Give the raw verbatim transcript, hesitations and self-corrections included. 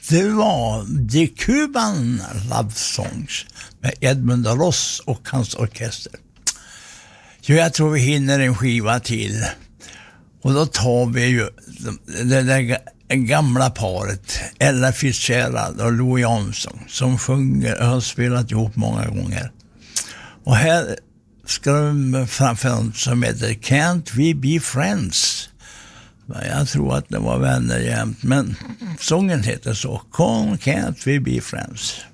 Det var The Cuban Love Songs med Edmund Ross och hans orkester. Jo, jag tror vi hinner en skiva till. Och då tar vi ju det där gamla paret Ella Fitzgerald och Louis Armstrong som sjunger och har spelat ihop många gånger. Och här ska de framför något som heter Can't We Be Friends? Jag tror att det var vänner jämt, men sången heter så. Can't We Be Friends?